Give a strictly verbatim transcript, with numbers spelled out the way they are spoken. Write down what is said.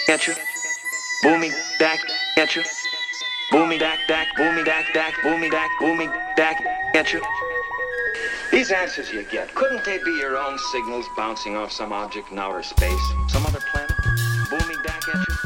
at you. Booming back at you. Booming back, back, booming back, back, booming back, booming back at you. These answers you get, couldn't they be your own signals bouncing off some object in outer space, some other planet, booming back at you?